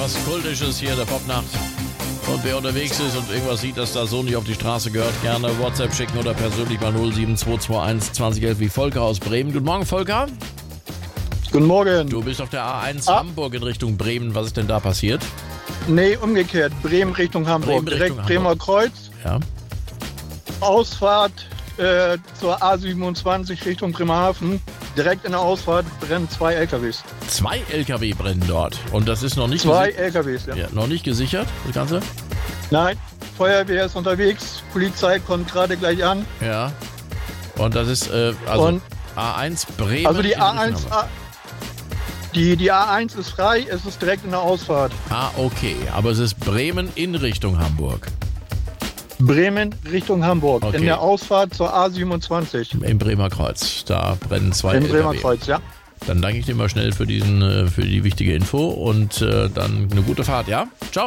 was Kultisches hier, der Popnacht. Und wer unterwegs ist und irgendwas sieht, dass da so nicht auf die Straße gehört, gerne WhatsApp schicken oder persönlich bei 07221 2011 wie Volker aus Bremen. Guten Morgen, Volker. Guten Morgen. Du bist auf der A1 Hamburg in Richtung Bremen. Was ist denn da passiert? Nee, umgekehrt. Bremen Richtung Hamburg. Bremen Direkt Richtung Bremer Hamburg. Kreuz. Ja. Ausfahrt zur A27 Richtung Bremerhaven. Direkt in der Ausfahrt brennen 2 LKWs. 2 LKW brennen dort. Und das ist noch nicht 2 LKWs, ja. Ja, noch nicht gesichert, das Ganze? Nein, Feuerwehr ist unterwegs. Polizei kommt gerade gleich an. Ja. Und das ist, Und A1 Bremen. also die in Richtung A1, Hamburg. die A1 ist frei. Es ist direkt in der Ausfahrt. Ah, okay. Aber es ist Bremen in Richtung Hamburg. Bremen Richtung Hamburg. Okay. In der Ausfahrt zur A27. Im Bremer Kreuz. Da brennen 2 Im LKW. Bremer Kreuz, ja. Dann danke ich dir mal schnell für die wichtige Info und dann eine gute Fahrt, ja? Ciao.